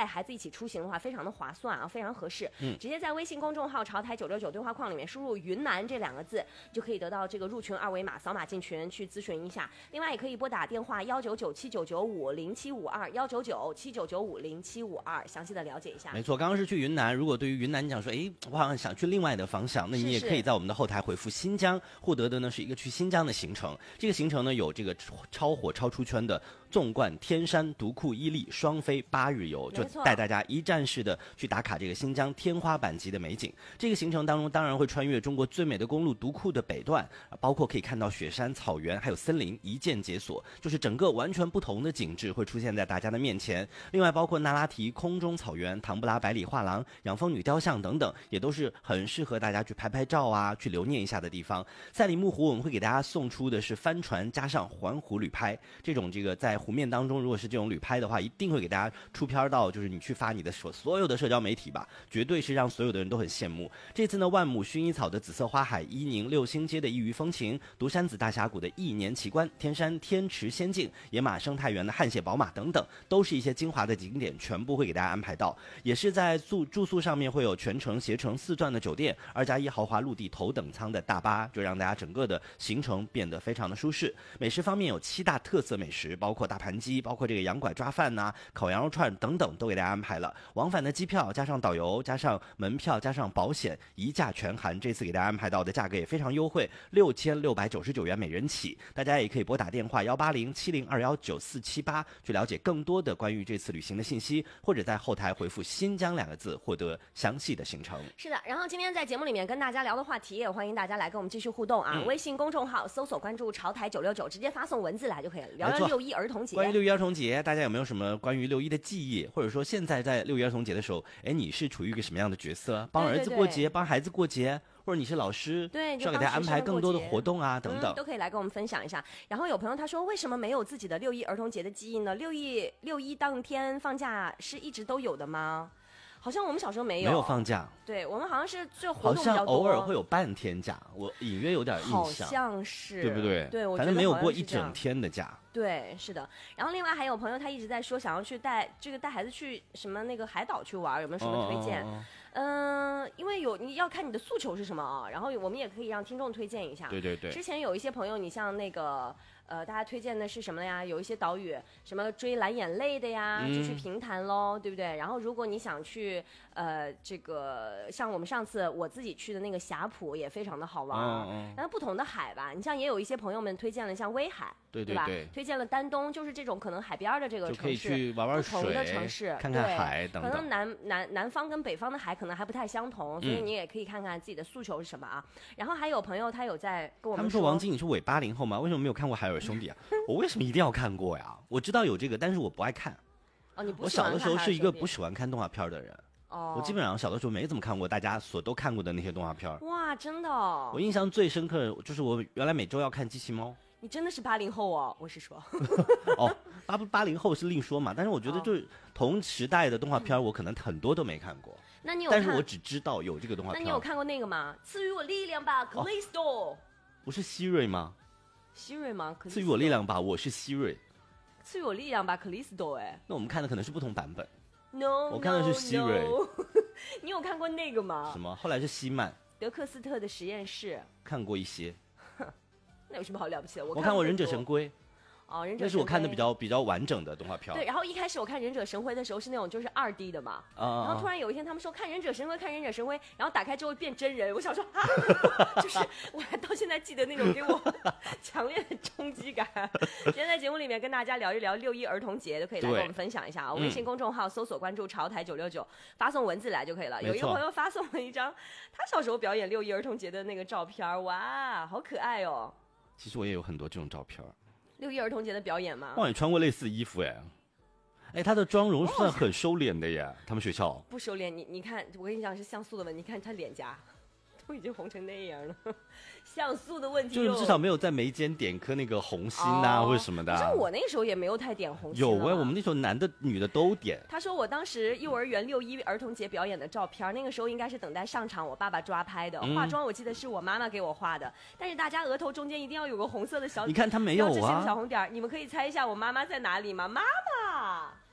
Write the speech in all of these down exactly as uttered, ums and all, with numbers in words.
带孩子一起出行的话，非常的划算啊，非常合适。嗯，直接在微信公众号潮台九六九对话框里面输入云南这两个字，就可以得到这个入群二维码，扫码进群去咨询一下。另外也可以拨打电话幺九九七九九五零七五二幺九九七九九五零七五二，详细的了解一下。 没错，刚刚是去云南，如果对于云南你讲说，哎，我好像想去另外的方向，那你也可以在我们的后台回复新疆，获得的呢是一个去新疆的行程。这个行程呢有这个超火超出圈的纵贯天山、独库伊犁双飞八日游，就带大家一站式的去打卡这个新疆天花板级的美景。这个行程当中当然会穿越中国最美的公路独库的北段，包括可以看到雪山、草原还有森林一键解锁，就是整个完全不同的景致会出现在大家的面前。另外包括那拉提空中草原、唐布拉百里画廊、养蜂女雕像等等，也都是很适合大家去拍拍照啊，去留念一下的地方。赛里木湖我们会给大家送出的是帆船加上环湖旅拍，这种这个在湖面当中如果是这种旅拍的话，一定会给大家出片到就是你去发你的所所有的社交媒体吧，绝对是让所有的人都很羡慕。这次呢，万亩薰衣草的紫色花海、伊宁六星街的异域风情、独山子大峡谷的亿年奇观、天山天池仙境、野马生态园的汗血宝马等等，都是一些精华的景点，全部会给大家安排到。也是在住住宿上面会有全程携程四钻的酒店，二加一豪华陆地头等舱的大巴，就让大家整个的行程变得非常的舒适。美食方面有七大特色美食，包括大盘鸡，包括这个羊拐抓饭呐、啊、烤羊肉串等等，都给大家安排了。往返的机票加上导游加上门票加上保险一价全含，这次给大家安排到的价格也非常优惠，六千六百九十九元每人起。大家也可以拨打电话幺八零七零二幺九四七八去了解更多的关于这次旅行的信息，或者在后台回复新疆两个字获得详细的行程。 是的，然后今天在节目里面跟大家聊的话题，也欢迎大家来跟我们继续互动啊！嗯、微信公众号搜索关注潮台九六九，直接发送文字来就可以了，聊聊六一儿童节。 关于六一儿童节，大家有没有什么关于六一的记忆？或者说现在在六一儿童节的时候，哎，你是处于一个什么样的角色？帮儿子过节，帮孩子过节？或者你是老师， 对， 需要给大家安排更多的活动啊，等等、 嗯，都可以来跟我们分享一下。然后有朋友他说，为什么没有自己的六一儿童节的记忆呢？六一六一当天放假是一直都有的吗？好像我们小时候没有， 没有放假。 对，我们好像是这活动比较多， 好像偶尔会有半天假，我隐约有点印象， 好像是， 对不对？ 对，我反正没有过一整天的假。 对，是的。然后另外还有朋友他一直在说想要去带这个带孩子去什么那个海岛去玩，有没有什么推荐？嗯、哦呃，因为有你要看你的诉求是什么啊，然后我们也可以让听众推荐一下。 对对对。 之前有一些朋友，你像那个。呃，大家推荐的是什么呀？有一些岛屿，什么追蓝眼泪的呀，嗯、就去平潭喽，对不对？然后如果你想去，呃，这个像我们上次我自己去的那个霞浦也非常的好玩，嗯嗯、然后不同的海吧，你像也有一些朋友们推荐了像威海， 对对对， 对吧？推荐了丹东，就是这种可能海边的这个城市， 就可以去玩玩水， 不同的城市， 看看海等等。 可能南南南方跟北方的海可能还不太相同，所以你也可以看看自己的诉求是什么啊。嗯、然后还有朋友他有在跟我们说， 他们说王晶你是伪八零后吗？为什么没有看过《海尔兄弟》啊？我为什么一定要看过呀？我知道有这个，但是我不爱看。 哦，你不我小的时候是一个不喜欢看动画片的人。 哦， 我基本上小的时候没怎么看过大家所都看过的那些动画片。 哇，真的、哦！ 我印象最深刻就是我原来每周要看机器猫。 你真的是八零后哦，我是说。 哦，八八零后是另说嘛，但是我觉得就是同时代的动画片，我可能很多都没看过。 那你有？ 但是我只知道有这个动画片。 那你有看过那个吗？赐予我力量吧，克里斯多。 不是希瑞吗？ 希瑞吗？ 赐予我力量吧，我是希瑞。 赐予我力量吧，克里斯多。哎， 那我们看的可能是不同版本。 No， 我看的是希瑞。 No, no. 你有看过那个吗？ 什么？后来是希曼。 德克斯特的实验室。 看过一些。 那有什么好了不起的？我看过《忍者神龟》。 哦，忍者神龟那是我看的比较比较完整的动画片。 对，然后一开始我看忍者神龟的时候是那种就是二 D 的嘛， 啊、 然后突然有一天他们说看忍者神龟，看忍者神龟，然后打开之后变真人，我想说啊，就是我还到现在记得那种给我强烈的冲击感。今天在节目里面跟大家聊一聊六一儿童节，都可以来跟我们分享一下啊。微信公众号搜索关注潮台九六九，发送文字来就可以了。有一个朋友发送了一张他小时候表演六一儿童节的那个照片，哇，好可爱哦。 其实我也有很多这种照片。 六一儿童节的表演吗？ 哇，你穿过类似衣服哎，哎，他的妆容算很收敛的耶，他们学校不收敛。你你看，我跟你讲是像素的问题，你看他脸颊都已经红成那样了，像素的问题就是至少没有在眉间点颗那个红心啊、哦、或者什么的、啊。 可是我那时候也没有太点红心。 有哎，我们那时候男的女的都点。 他说我当时幼儿园六一儿童节表演的照片，那个时候应该是等待上场我爸爸抓拍的，嗯、化妆我记得是我妈妈给我画的，但是大家额头中间一定要有个红色的小， 你看他没有啊， 标志性的小红点，你们可以猜一下我妈妈在哪里吗？妈妈。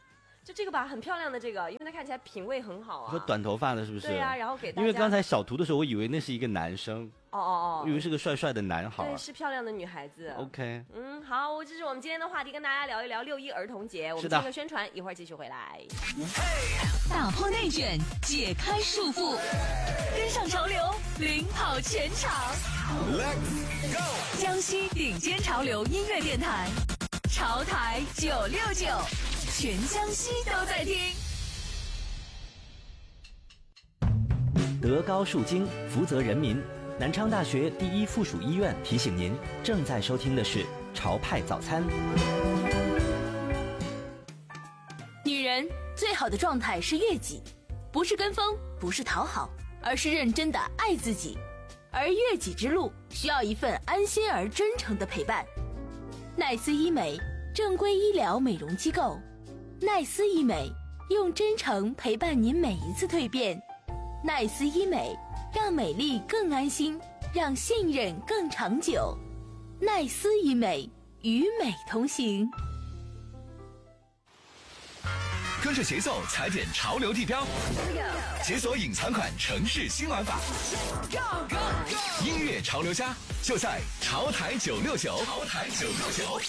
就这个吧，很漂亮的这个，因为它看起来品味很好啊。 说短头发的是不是？ 对啊，然后给大家。 因为刚才小图的时候，我以为那是一个男生。 哦哦哦， 以为是个帅帅的男孩。 对，是漂亮的女孩子。 OK。 嗯，好，这是我们今天的话题，跟大家聊一聊六一儿童节。我们进个宣传，一会儿继续回来。 打破内卷，解开束缚，跟上潮流，领跑全场。Let's go！ 江西顶尖潮流音乐电台，潮台九六九，全江西都在听。 德高树精，福泽人民。南昌大学第一附属医院提醒您，正在收听的是潮派早餐。 女人最好的状态是悦己，不是跟风，不是讨好，而是认真的爱自己。而悦己之路需要一份安心而真诚的陪伴。奈斯医美，正规医疗美容机构。奈斯医美，用真诚陪伴您每一次蜕变。奈斯医美，让美丽更安心，让信任更长久。奈斯医美，与美同行。 跟着节奏踩点潮流地标，解锁隐藏款城市新玩法。音乐潮流家就在潮台九六九，潮台九六九。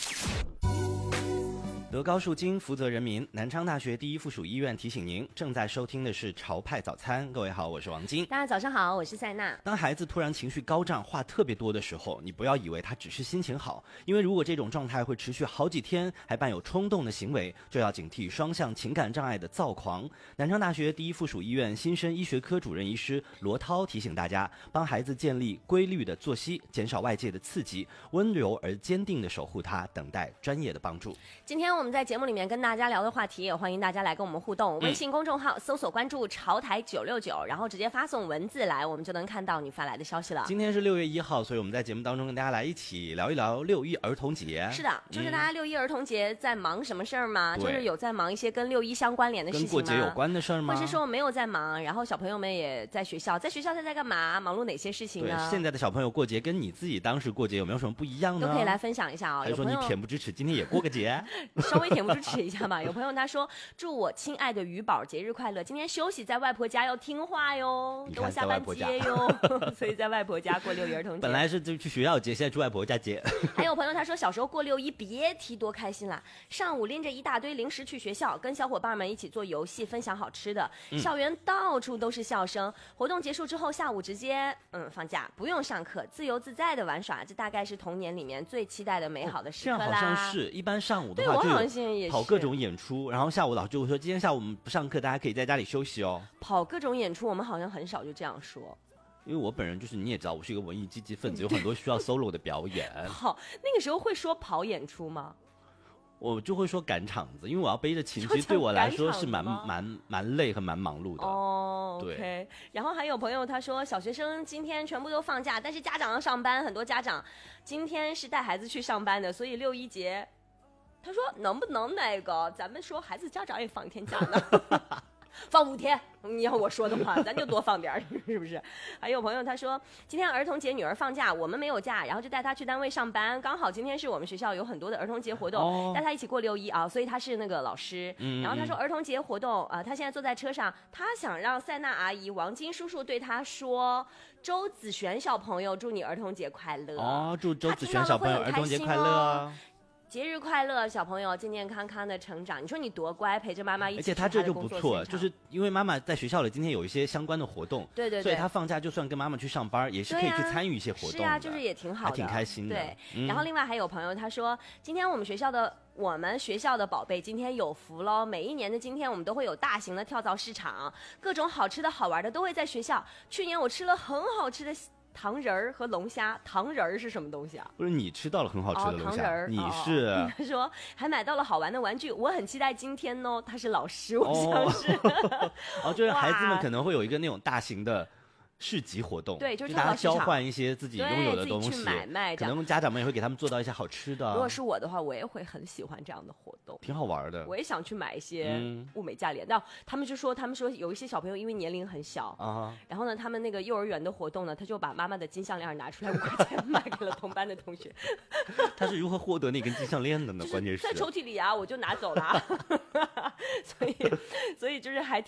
德高树精，福泽人民。南昌大学第一附属医院提醒您，正在收听的是潮派早餐。各位好，我是王晶。 大家早上好，我是塞娜。 当孩子突然情绪高涨，话特别多的时候，你不要以为他只是心情好，因为如果这种状态会持续好几天，还伴有冲动的行为，就要警惕双向情感障碍的躁狂。南昌大学第一附属医院新生医学科主任医师罗涛提醒大家，帮孩子建立规律的作息，减少外界的刺激，温柔而坚定地守护他，等待专业的帮助。 今天我们在节目里面跟大家聊的话题，也欢迎大家来跟我们互动。微信公众号搜索关注潮台九六九，然后直接发送文字来，我们就能看到你发来的消息了。 今天是六月一号，所以我们在节目当中跟大家来一起聊一聊六一儿童节。 是的，就是大家六一儿童节在忙什么事儿吗？ 嗯、 就是有在忙一些跟六一相关联的事情吗？ 跟过节有关的事儿吗？ 或是说没有在忙，然后小朋友们也在学校，在学校他在干嘛？忙碌哪些事情呢？ 对，现在的小朋友过节跟你自己当时过节有没有什么不一样呢？ 都可以来分享一下啊、哦。 还是说你恬不知耻，今天也过个节？ 稍微恬不知耻一下吧。有朋友他说：“祝我亲爱的鱼宝节日快乐！今天休息，在外婆家要听话哟，给我下班接哟。所以在外婆家过六一儿童节。 本来是就去学校节，现在去外婆家节。 还有朋友他说，小时候过六一别提多开心了，上午拎着一大堆零食去学校，跟小伙伴们一起做游戏，分享好吃的， 嗯、 校园到处都是笑声。活动结束之后，下午直接嗯放假，不用上课，自由自在的玩耍，这大概是童年里面最期待的美好的时刻啦。 哦、这样好像是一般上午的话就有跑各种演出，然后下午老师就会说，今天下午我们不上课，大家可以在家里休息哦。 跑各种演出，我们好像很少就这样说。 因为我本人就是你也知道，我是一个文艺积极分子，有很多需要 solo 的表演。 好，那个时候会说跑演出吗？ 我就会说赶场子，因为我要背着琴，其实对我来说是蛮蛮蛮累和蛮忙碌的。 哦、oh, ，OK。然后还有朋友他说，小学生今天全部都放假，但是家长要上班，很多家长今天是带孩子去上班的，所以六一节。他说能不能那个咱们说孩子家长也放一天假呢？放五天，你要我说的话，咱就多放点，是不是？还有朋友他说，今天儿童节女儿放假，我们没有假，然后就带她去单位上班，刚好今天是我们学校有很多的儿童节活动，哦、带她一起过六一啊，所以她是那个老师。嗯、然后他说儿童节活动啊，他现在坐在车上，他想让塞娜阿姨、王金叔叔对他说，周子璇小朋友祝你儿童节快乐哦，祝周子璇小朋友儿童节快乐。 节日快乐，小朋友健健康康的成长。你说你多乖，陪着妈妈一起。 而且他这就不错，就是因为妈妈在学校里今天有一些相关的活动， 对对对， 所以他放假就算跟妈妈去上班，也是可以去参与一些活动的。 是啊，就是也挺好的， 还挺开心的。 对， 嗯、 然后另外还有朋友他说，今天我们学校的我们学校的宝贝今天有福喽！每一年的今天，我们都会有大型的跳蚤市场，各种好吃的好玩的都会在学校。去年我吃了很好吃的糖人儿和龙虾。糖人儿是什么东西啊？ 不是你吃到了很好吃的龙虾， 哦、糖人儿， 你是、 哦、他说还买到了好玩的玩具，我很期待今天哦。他是老师，我想是哦，哦就是孩子们可能会有一个那种大型的市集活动， 对，就是大家交换一些自己拥有的东西， 去买卖， 可能家长们也会给他们做到一些好吃的。 如果是我的话，我也会很喜欢这样的活动， 挺好玩的。 我也想去买一些物美价廉。但、嗯、他们就说，他们说有一些小朋友因为年龄很小啊，然后呢，他们那个幼儿园的活动呢，他就把妈妈的金项链拿出来五块钱卖给了同班的同学。 他是如何获得那根金项链的呢？关键是在抽屉里啊，我就拿走了。所以，所以就是还。